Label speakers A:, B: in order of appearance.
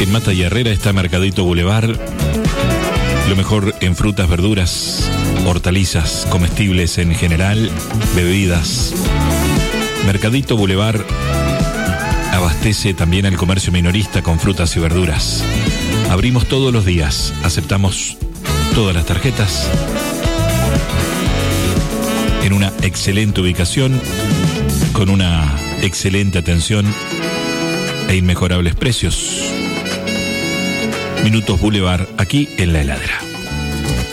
A: En Mata y Herrera está Mercadito Boulevard. Lo mejor en frutas, verduras, hortalizas, comestibles en general, bebidas. Mercadito Boulevard abastece también al comercio minorista con frutas y verduras. Abrimos todos los días, aceptamos todas las tarjetas. En una excelente ubicación, con una excelente atención e inmejorables precios. Minutos Boulevard, aquí en La Heladera.